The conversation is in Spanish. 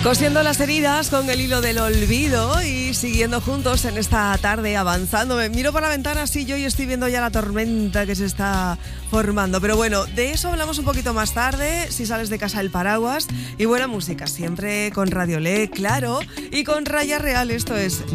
Cosiendo las heridas con el hilo del olvido y siguiendo juntos en esta tarde avanzando. Me miro por la ventana, sí, yo estoy viendo ya la tormenta que se está formando. Pero bueno, de eso hablamos un poquito más tarde, si sales de casa el paraguas y buena música, siempre con Radio Le, claro, y con Raya Real. Esto es